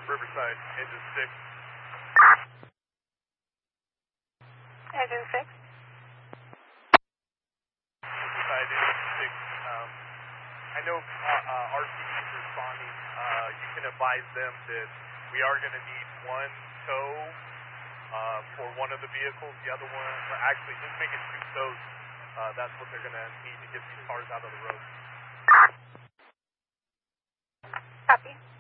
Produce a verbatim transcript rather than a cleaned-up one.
Riverside, engine six. Engine six. Riverside, engine six. Um, I know uh, uh, R C D is responding. Uh, you can advise them that we are going to need one tow uh, for one of the vehicles. The other one, or actually, just make it two tows. Uh, that's what they're going to need to get these cars out of the road. Copy.